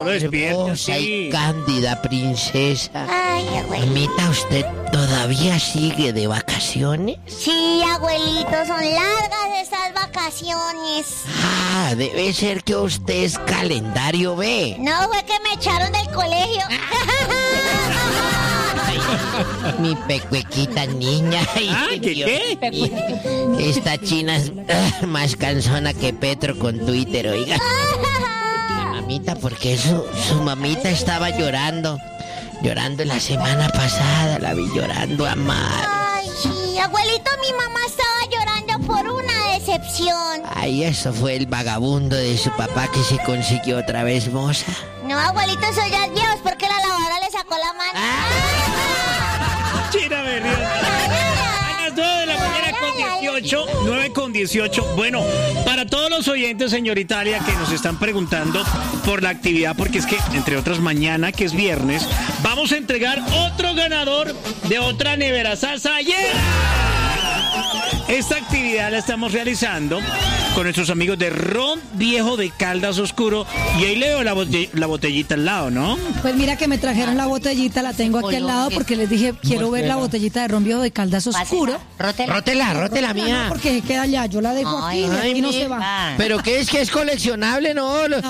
lo despierta, hermosa sí. y cándida princesa. Ay, abuelito. Mamita, ¿usted todavía sigue de vacaciones? Sí, abuelito, son largas estas vacaciones. Ah, debe ser que usted es calendario B. No, fue que me echaron del colegio. Mi pecuequita niña. Ay, ¿qué? Esta china es más cansona que Petro con Twitter, oiga. Mamita, porque su mamita estaba llorando la semana pasada, la vi llorando a mar. Ay, sí, abuelito, mi mamá estaba llorando por una decepción. Ay, eso fue el vagabundo de su papá que se consiguió otra vez moza. No, abuelito, eso ya es viejo, es porque la lavadora le sacó la mano. China Berrión. A las 9 de la mañana con 18, 9 con 18. Bueno, para todos los oyentes, señor Italia, que nos están preguntando por la actividad, porque es que, entre otras, mañana, que es viernes, vamos a entregar otro ganador de otra nevera sasayera. Esta actividad la estamos realizando con nuestros amigos de Ron Viejo de Caldas Oscuro. Y ahí leo la botellita al lado, ¿no? Pues mira que me trajeron la botellita, la tengo aquí al lado porque les dije, quiero ver la botellita de Ron Viejo de Caldas Oscuro. Rótela mía. No, porque se queda allá, yo la dejo aquí y no se va. Pero que es coleccionable, ¿no?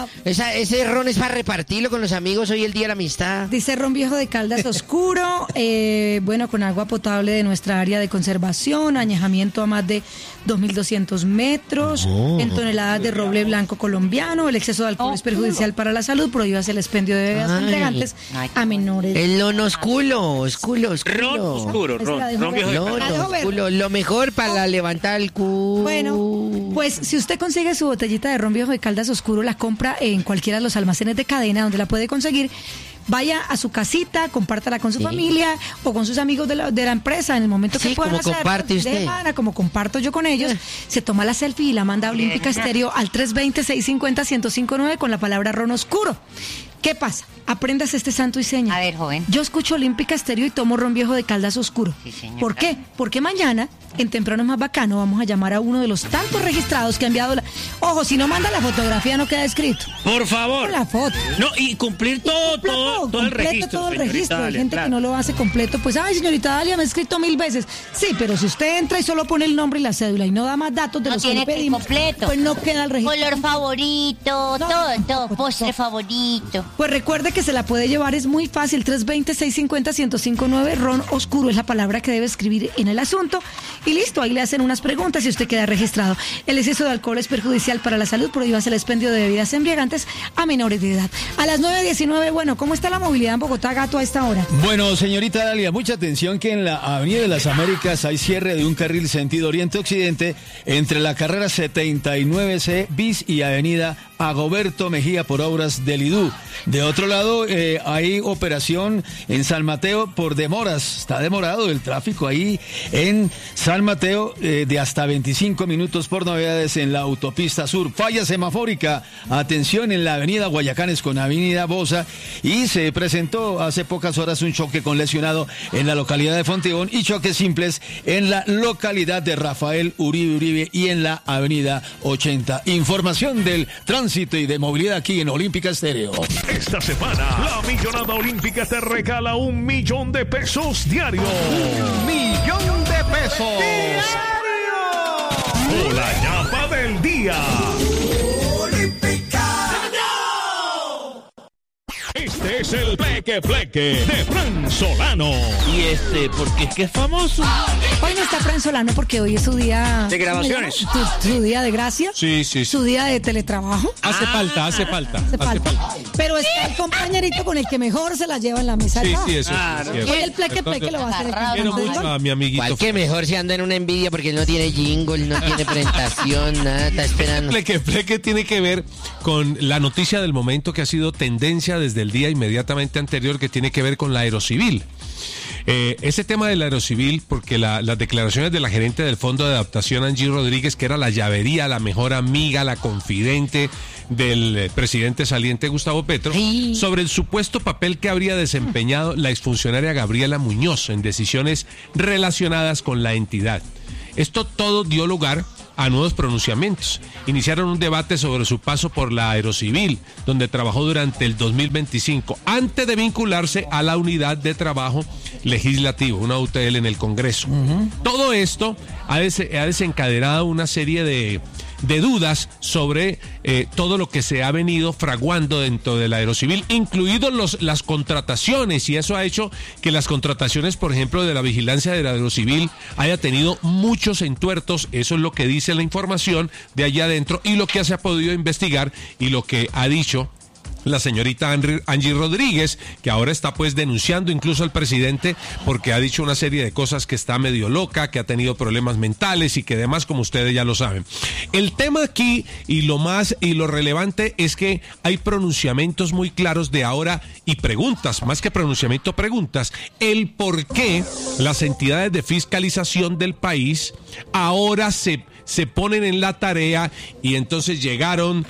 Ese ron es para repartirlo con los amigos hoy el día de la amistad. Dice Ron Viejo de Caldas Oscuro, bueno, con agua potable de nuestra área de conservación, añejamiento a más de 2.200 metros, en toneladas de roble blanco colombiano. El exceso de alcohol es perjudicial para la salud, prohíbase el expendio de bebidas embriagantes a menores. El lono oscuro. Ron oscuro, ron viejo de Lono oscuro, lo mejor para levantar el culo. Bueno, pues si usted consigue su botellita de Ron Viejo de Caldas Oscuro, la compra en cualquiera de los almacenes de cadena donde la puede conseguir. Vaya a su casita, compártala con su familia o con sus amigos de la empresa en el momento que puedan hacerlo. Comparte usted. Como comparto yo con ellos, se toma la selfie y la manda a Olímpica Estéreo al 320-650-1059 con la palabra Ron Oscuro. ¿Qué pasa? Aprendas este santo y seña. A ver, joven. Yo escucho Olímpica Estéreo y tomo Ron Viejo de Caldas Oscuro. Sí, señor. ¿Por qué? Porque mañana, en Temprano es Más Bacano, vamos a llamar a uno de los tantos registrados que ha enviado Ojo, si no manda la fotografía no queda escrito. Por favor. La foto. No, y cumplir todo el registro. Todo el registro. Dalia, Hay gente claro. que no lo hace completo. Pues, ay, señorita Dalia, me he escrito 1000 veces. Sí, pero si usted entra y solo pone el nombre y la cédula y no da más datos de No los que tiene le que pedimos, completo. pues no queda el registro. Color favorito, todo, postre favorito. Pues recuerde que se la puede llevar, es muy fácil, 320-650-1059, Ron Oscuro es la palabra que debe escribir en el asunto y listo, ahí le hacen unas preguntas y usted queda registrado. El exceso de alcohol es perjudicial para la salud, prohíbase el expendio de bebidas embriagantes a menores de edad. A las 9:19, bueno, ¿cómo está la movilidad en Bogotá, Gato, a esta hora? Bueno, señorita Dalia, mucha atención que en la Avenida de las Américas hay cierre de un carril sentido oriente-occidente entre la carrera 79C bis y Avenida Agoberto Mejía por obras del IDU. De otro lado, hay operación en San Mateo por demoras. Está demorado el tráfico ahí en San Mateo de hasta 25 minutos por novedades en la autopista sur. Falla semafórica. Atención en la avenida Guayacanes con avenida Bosa. Y se presentó hace pocas horas un choque con lesionado en la localidad de Fontibón y choques simples en la localidad de Rafael Uribe y en la avenida 80. Información del tránsito y de movilidad aquí en Olímpica Estéreo. Esta semana, la Millonada Olímpica te regala $1.000.000 diario. $1.000.000 O la ñapa del día. Este es el Pleque de Fran Solano. Y porque es famoso. Hoy no está Fran Solano porque hoy es su día... ¿De grabaciones? Su día de gracia. Sí. Su día de teletrabajo. Hace falta. Pero está el compañerito con el que mejor se la lleva en la mesa. Sí, eso. Claro. Es Hoy el pleque lo va a hacer. Quiero mucho a mi amiguito. Igual que mejor se anda en una envidia porque él no tiene jingle, no tiene presentación, nada, está esperando. Pleque tiene que ver con la noticia del momento que ha sido tendencia desde el día inmediatamente anterior, que tiene que ver con la aerocivil. Ese tema del aerocivil, porque las declaraciones de la gerente del Fondo de Adaptación, Angie Rodríguez, que era la llavería, la mejor amiga, la confidente del presidente saliente Gustavo Petro, sobre el supuesto papel que habría desempeñado la exfuncionaria Gabriela Muñoz en decisiones relacionadas con la entidad. Esto todo dio lugar a nuevos pronunciamientos. Iniciaron un debate sobre su paso por la Aerocivil, donde trabajó durante el 2025, antes de vincularse a la Unidad de Trabajo Legislativo, una UTL en el Congreso. Todo esto ha desencadenado una serie de dudas sobre todo lo que se ha venido fraguando dentro de la Aerocivil, incluidos las contrataciones, y eso ha hecho que las contrataciones, por ejemplo, de la vigilancia de la Aerocivil haya tenido muchos entuertos. Eso es lo que dice la información de allá adentro y lo que se ha podido investigar y lo que ha dicho la señorita Angie Rodríguez, que ahora está pues denunciando incluso al presidente porque ha dicho una serie de cosas, que está medio loca, que ha tenido problemas mentales y que demás, como ustedes ya lo saben. El tema aquí y lo relevante es que hay pronunciamientos muy claros de ahora y preguntas, más que pronunciamiento, preguntas, el por qué las entidades de fiscalización del país ahora se ponen en la tarea, y entonces llegaron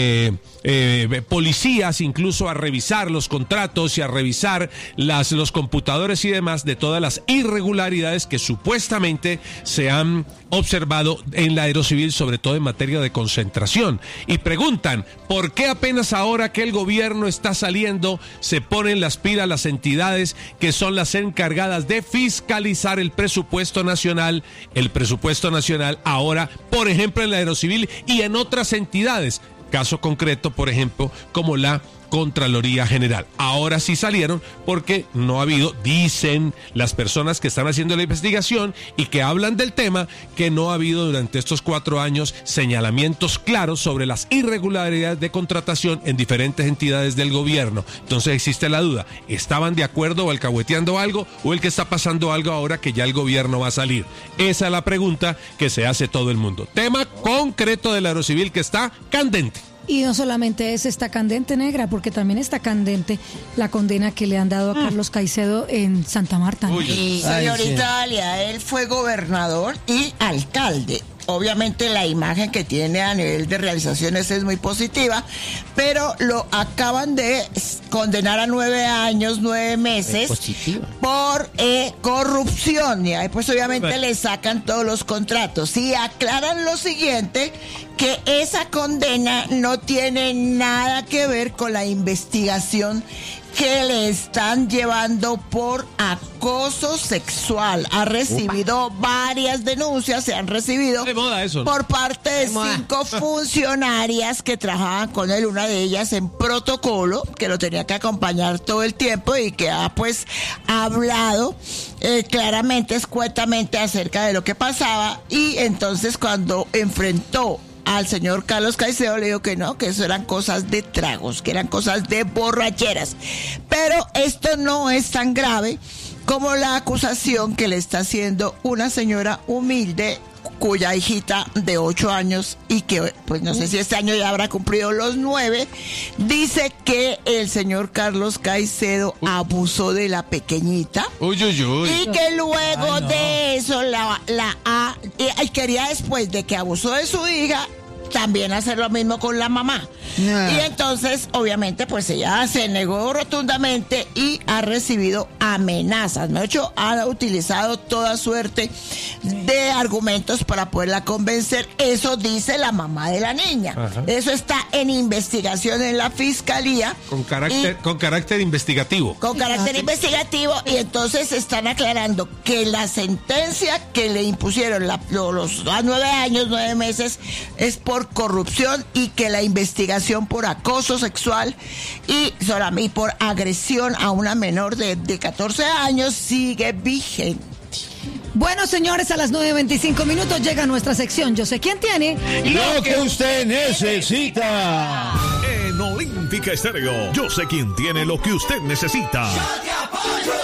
policías incluso a revisar los contratos y a revisar los computadores y demás de todas las irregularidades que supuestamente se han observado en la Aerocivil, sobre todo en materia de concentración. Y preguntan, ¿por qué apenas ahora que el gobierno está saliendo se ponen las pilas las entidades que son las encargadas de fiscalizar el presupuesto nacional? El presupuesto nacional ahora, por ejemplo, en la Aerocivil y en otras entidades. Caso concreto, por ejemplo, como la Contraloría General. Ahora sí salieron porque no ha habido, dicen las personas que están haciendo la investigación y que hablan del tema, que no ha habido durante estos 4 años señalamientos claros sobre las irregularidades de contratación en diferentes entidades del gobierno. Entonces existe la duda, ¿estaban de acuerdo o alcahueteando algo, o el que está pasando algo ahora que ya el gobierno va a salir? Esa es la pregunta que se hace todo el mundo. Tema concreto de la Aerocivil que está candente. Y no solamente está candente, negra, porque también está candente la condena que le han dado a Carlos Caicedo en Santa Marta. Y señorita Dalia, él fue gobernador y alcalde. Obviamente la imagen que tiene a nivel de realizaciones es muy positiva, pero lo acaban de condenar a 9 años, 9 meses por corrupción. Y ahí pues obviamente le sacan todos los contratos. Y aclaran lo siguiente, que esa condena no tiene nada que ver con la investigación que le están llevando por acoso sexual. Ha recibido varias denuncias, se han recibido por parte de 5 funcionarias que trabajaban con él, una de ellas en protocolo, que lo tenía que acompañar todo el tiempo y que ha pues hablado claramente, escuetamente acerca de lo que pasaba. Y entonces cuando enfrentó al señor Carlos Caicedo, le dijo que no, que eso eran cosas de tragos, que eran cosas de borracheras. Pero esto no es tan grave como la acusación que le está haciendo una señora humilde, cuya hijita de 8 años y que pues no sé si este año ya habrá cumplido los 9, dice que el señor Carlos Caicedo abusó de la pequeñita y que luego de eso y quería, después de que abusó de su hija, también hacer lo mismo con la mamá. Y entonces obviamente pues ella se negó rotundamente y ha recibido amenazas. De hecho, ha utilizado toda suerte de argumentos para poderla convencer. Eso dice la mamá de la niña. Eso está en investigación en la fiscalía. Con carácter investigativo. Con carácter investigativo. Y entonces están aclarando que la sentencia que le impusieron los 9 años, 9 meses es por corrupción, y que la investigación por acoso sexual y por agresión a una menor de 14 años sigue vigente. Bueno, señores, a las 9:25 llega nuestra sección Yo sé quién tiene lo que usted necesita. En Olímpica Estéreo, yo sé quién tiene lo que usted necesita. Yo te apoyo.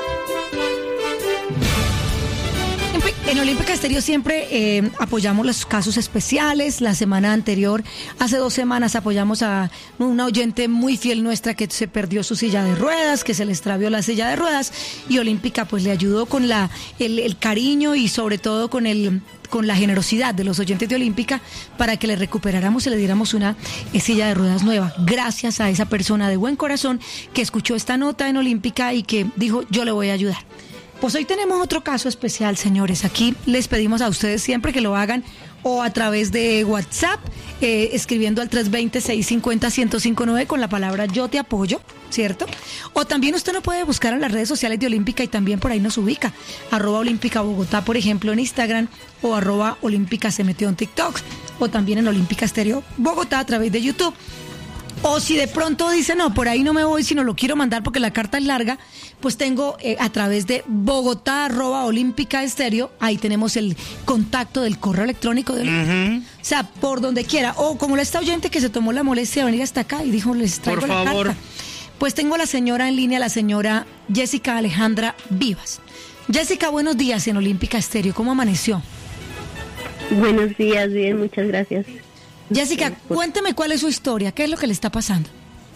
En Olímpica Estéreo siempre apoyamos los casos especiales. La semana anterior, hace 2 semanas, apoyamos a una oyente muy fiel nuestra que se perdió su silla de ruedas, que se le extravió la silla de ruedas, y Olímpica pues le ayudó con el cariño y sobre todo con la generosidad de los oyentes de Olímpica para que le recuperáramos y le diéramos una silla de ruedas nueva. Gracias a esa persona de buen corazón que escuchó esta nota en Olímpica y que dijo, yo le voy a ayudar. Pues hoy tenemos otro caso especial, señores. Aquí les pedimos a ustedes siempre que lo hagan o a través de WhatsApp, escribiendo al 320-650-1059 con la palabra yo te apoyo, ¿cierto? O también usted no puede buscar en las redes sociales de Olímpica y también por ahí nos ubica. @Olímpica Bogotá, por ejemplo, en Instagram, o @Olímpica se metió en TikTok, o también en Olímpica Estéreo Bogotá a través de YouTube. O si de pronto dice, no, por ahí no me voy, sino lo quiero mandar porque la carta es larga, pues tengo a través de Bogotá, @Olímpica Estéreo, ahí tenemos el contacto del correo electrónico de O sea, por donde quiera. O como esta oyente que se tomó la molestia de venir hasta acá y dijo, les traigo por la favor. carta. Pues tengo a la señora en línea, la señora Jessica Alejandra Vivas. Jessica, buenos días en Olímpica Estéreo, ¿cómo amaneció? Buenos días, bien, muchas gracias. Jessica, cuénteme cuál es su historia, qué es lo que le está pasando.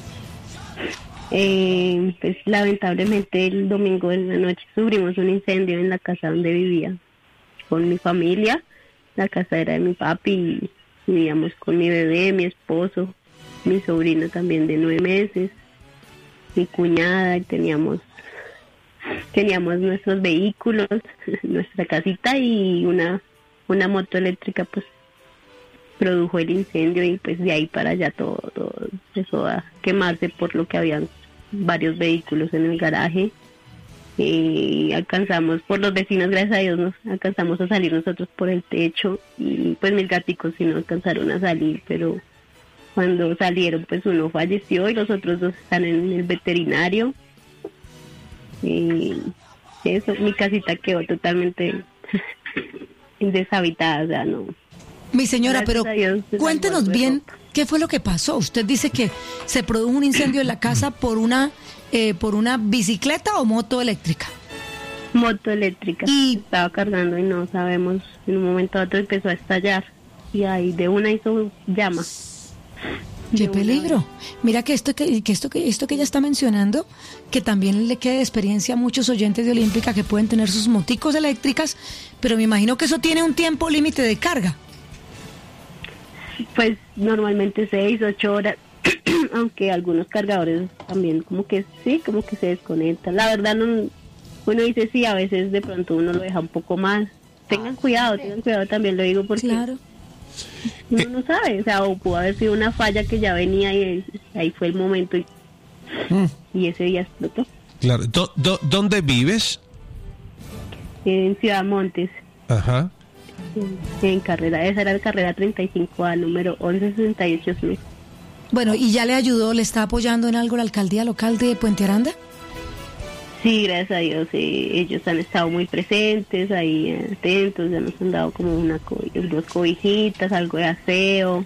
Pues lamentablemente el domingo en la noche sufrimos un incendio en la casa donde vivía con mi familia. La casa era de mi papi y vivíamos con mi bebé, mi esposo, mi sobrino también de 9 meses, mi cuñada, y teníamos nuestros vehículos, nuestra casita y una moto eléctrica, pues produjo el incendio y pues de ahí para allá todo empezó a quemarse, por lo que habían varios vehículos en el garaje. Alcanzamos, por los vecinos, gracias a Dios, nos alcanzamos a salir nosotros por el techo y pues mis gaticos sí no alcanzaron a salir, pero cuando salieron pues uno falleció y los otros 2 están en el veterinario. Eso, mi casita quedó totalmente deshabitada, o sea, no. Mi señora, Gracias pero a Dios, cuéntenos bien qué fue lo que pasó. Usted dice que se produjo un incendio en la casa por una bicicleta o moto eléctrica. Moto eléctrica. Y estaba cargando y no sabemos, en un momento a otro empezó a estallar y ahí de una hizo llama. ¡Qué peligro! Mira que esto que ella está mencionando, que también le quede de experiencia a muchos oyentes de Olímpica que pueden tener sus moticos eléctricas, pero me imagino que eso tiene un tiempo límite de carga. Pues normalmente 6-8 horas, aunque algunos cargadores también como que se desconectan. La verdad uno dice sí, a veces de pronto uno lo deja un poco más. Tengan cuidado también, lo digo porque claro. Uno no sabe, o sea, o pudo haber sido una falla que ya venía y ahí fue el momento y ese día explotó. Claro. ¿Dónde vives? En Ciudad Montes. Ajá. En carrera, esa era la carrera 35A, número 1168. Bueno, ¿y ya le ayudó, le está apoyando en algo la alcaldía local de Puente Aranda? Sí, gracias a Dios, ellos han estado muy presentes, ahí atentos, ya nos han dado como 2 cobijitas, algo de aseo,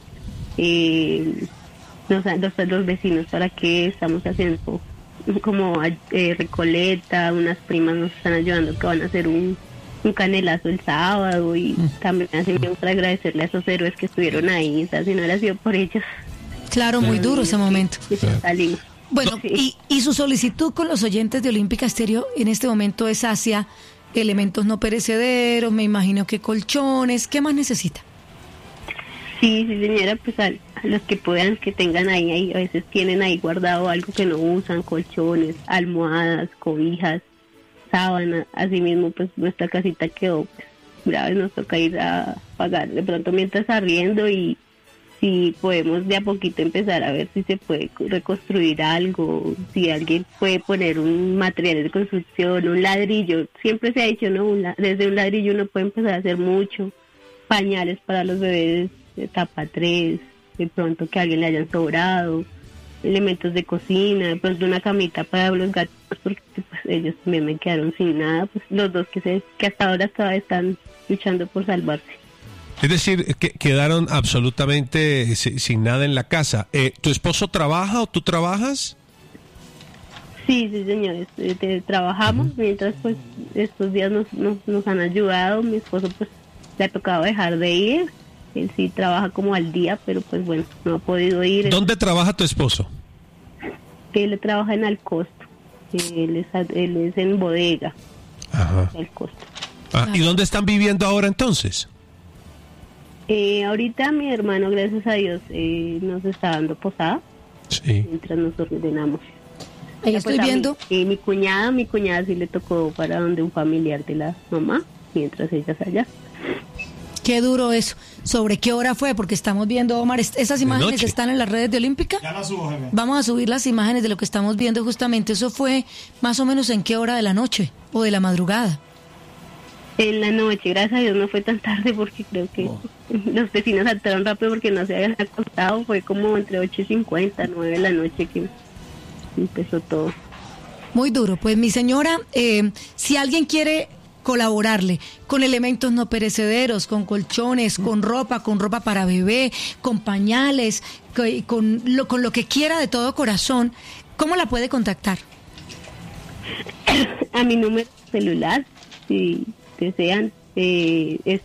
los vecinos para que estamos haciendo como recoleta, unas primas nos están ayudando que van a hacer un canelazo el sábado y también hacemos para agradecerle a esos héroes que estuvieron ahí, o sea, si no hubiera sido por ellos. Claro, muy duro ese momento. Salimos. Bueno, Sí. y su solicitud con los oyentes de Olímpica Estéreo en este momento es hacia elementos no perecederos, me imagino que colchones, ¿qué más necesita? Sí, señora, pues a los que puedan, que tengan ahí, a veces tienen ahí guardado algo que no usan, colchones, almohadas, cobijas, sábanas, así mismo pues nuestra casita quedó pues grave, nos toca ir a pagar de pronto mientras arriendo y si podemos de a poquito empezar a ver si se puede reconstruir algo, si alguien puede poner un material de construcción, un ladrillo, siempre se ha dicho, ¿no? Desde un ladrillo uno puede empezar a hacer mucho, pañales para los bebés, etapa 3, de pronto que a alguien le hayan sobrado, elementos de cocina, de pronto una camita para los gatos, porque pues ellos también me quedaron sin nada, pues los 2 que hasta ahora todavía están luchando por salvarse. Es decir, que quedaron absolutamente sin nada en la casa. ¿Tu esposo trabaja o tú trabajas? Sí, señores, trabajamos, mientras pues estos días nos han ayudado. Mi esposo pues le ha tocado dejar de ir, él sí trabaja como al día, pero pues bueno, no ha podido ir. ¿Dónde trabaja tu esposo? Él trabaja en Alcosto, él es en bodega. Ajá. Alcosto. ¿Y dónde están viviendo ahora entonces? Ahorita mi hermano, gracias a Dios, nos está dando posada, sí, mientras nos ordenamos. Ahí estoy viendo. Y mi cuñada sí le tocó para donde un familiar de la mamá, mientras ella es allá. Qué duro eso. ¿Sobre qué hora fue? Porque estamos viendo, Omar, esas imágenes noche. están en las redes de Olímpica. Ya la subo, jefe. Vamos a subir las imágenes de lo que estamos viendo justamente. Eso fue más o menos en qué hora de la noche o de la madrugada. En la noche, gracias a Dios no fue tan tarde porque creo que los vecinos saltaron rápido porque no se habían acostado. Fue como entre 8:50, 9 de la noche que empezó todo. Muy duro. Pues mi señora, si alguien quiere colaborarle con elementos no perecederos, con colchones, con ropa para bebé, con pañales, con lo que quiera de todo corazón, ¿cómo la puede contactar? A mi número celular, si desean, es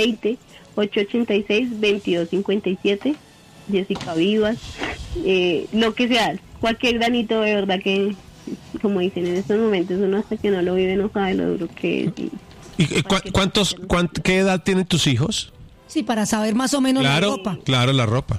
320-886-2257, Jessica Vivas, lo que sea, cualquier granito de verdad que, como dicen en estos momentos, uno hasta que no lo vive no sabe lo duro que es. ¿Y qué edad tienen tus hijos? Sí, para saber más o menos la ropa. Claro, la ropa.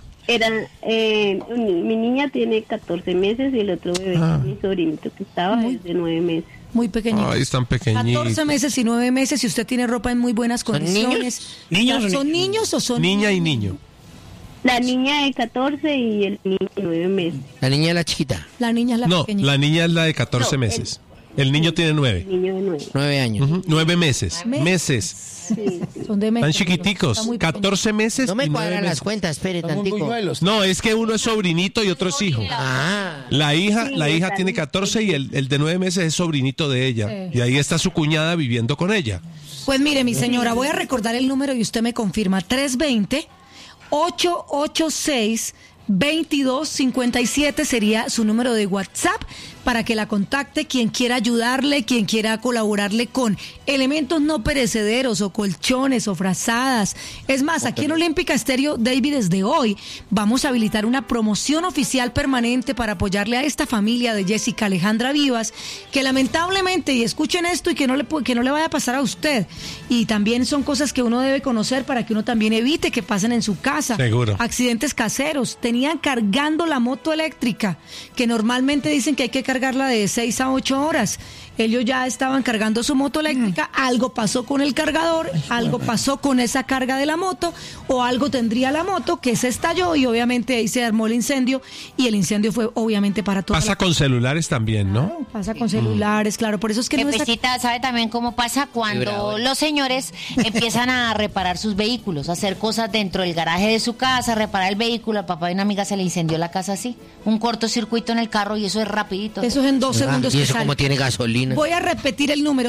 Mi niña tiene 14 meses y el otro bebé, mi sobrinito que estaba, es de 9 meses. Muy pequeñito. Ay, están pequeñitos. 14 meses y 9 meses, si usted tiene ropa en muy buenas condiciones. ¿Son niños o son niña y niño? La niña de 14 y el niño de 9 meses. ¿La niña es la chiquita? La niña es la pequeñita. No, la niña es la de 14 meses. El niño tiene 9. El niño de 9. 9 años. 9 meses. Meses. Sí, son de meses. Están chiquiticos. 14 meses. No me y 9 cuadran las meses. cuentas, espere, tantico. No, es que uno es sobrinito y otro es hijo. Ah. La hija tiene 14 y el de 9 meses es sobrinito de ella. Sí. Y ahí está su cuñada viviendo con ella. Pues mire, mi señora, voy a recordar el número y usted me confirma. 320-886-2257 sería su número de WhatsApp para que la contacte quien quiera ayudarle, quien quiera colaborarle con elementos no perecederos o colchones o frazadas. Es más, aquí en Olímpica Estéreo, David, desde hoy vamos a habilitar una promoción oficial permanente para apoyarle a esta familia de Jessica Alejandra Vivas, que lamentablemente, y escuchen esto y que no le vaya a pasar a usted, y también son cosas que uno debe conocer para que uno también evite que pasen en su casa. Seguro. Accidentes caseros. Tenían cargando la moto eléctrica, que normalmente dicen que hay que cargarla de 6 a 8 horas. Ellos ya estaban cargando su moto eléctrica, algo pasó con el cargador, algo pasó con esa carga de la moto, o algo tendría la moto que se estalló y obviamente ahí se armó el incendio, y el incendio fue obviamente para todos. Pasa con celulares también, ¿no? Pasa con celulares, claro, por eso es que no está... Pepecita, ¿sabe también cómo pasa cuando los señores empiezan a reparar sus vehículos, a hacer cosas dentro del garaje de su casa, reparar el vehículo? Al papá de una amiga se le incendió la casa así, un cortocircuito en el carro, y eso es rapidito. Eso es en 2 segundos. ¿Y que eso sale. como tiene gasolina? Voy a repetir el número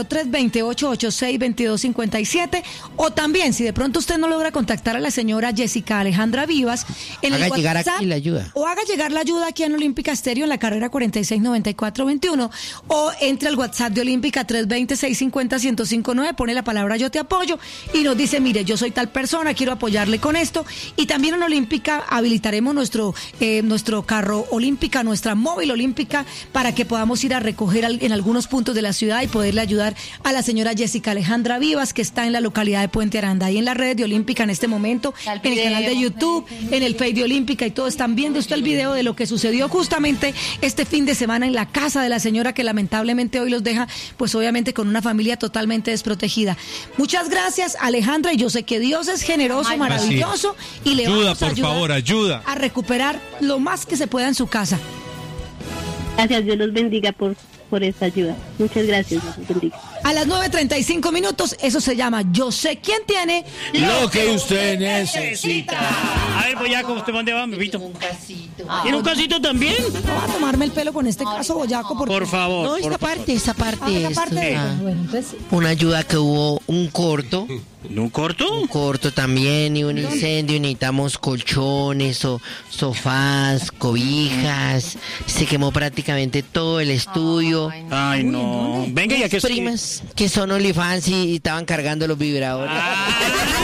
320-886-2257, o también, si de pronto usted no logra contactar a la señora Jessica Alejandra Vivas, en Haga el llegar WhatsApp, aquí la ayuda. o haga llegar la ayuda aquí en Olímpica Estéreo en la carrera 469421, o entre al WhatsApp de Olímpica 320-650-1059, pone la palabra yo te apoyo y nos dice, mire, yo soy tal persona, quiero apoyarle con esto. Y también en Olímpica habilitaremos nuestro carro Olímpica, nuestra móvil Olímpica, para que podamos ir a recoger en algunos puntos de la ciudad y poderle ayudar a la señora Jessica Alejandra Vivas, que está en la localidad de Puente Aranda, y en las redes de Olímpica en este momento, en el canal de YouTube, en el Face de Olímpica, y todos están viendo usted el video de lo que sucedió justamente este fin de semana en la casa de la señora, que lamentablemente hoy los deja, pues obviamente con una familia totalmente desprotegida. Muchas gracias, Alejandra, y yo sé que Dios es generoso, maravilloso, y le vamos a ayudar a recuperar lo más que se pueda en su casa. Gracias, Dios los bendiga por esta ayuda. Muchas gracias, Dios los bendiga. A las 9:35 minutos, eso se llama Yo sé quién tiene lo que usted necesita. A ver, Boyaco, ¿usted dónde va, Pepito? Un casito. ¿Tiene un casito también? No va a tomarme el pelo con este caso, Boyaco, porque... Por favor. No, esa parte. esa parte esto, bueno, entonces... Una ayuda que hubo, un corto. ¿Un corto? Un corto también, y un incendio, y necesitamos colchones, o sofás, cobijas. Se quemó prácticamente todo el estudio. Ay, no. Venga, ya que primas que son OnlyFans y estaban cargando los vibradores.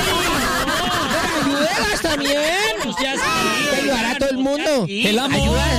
¡Ayúdelas también! ¡Ayudar a todo el mundo! El amor. Ayuda.